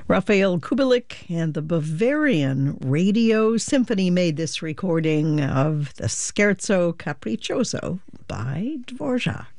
Raphael Kubelik and the Bavarian Radio Symphony made this recording of the Scherzo Capriccioso by Dvorak.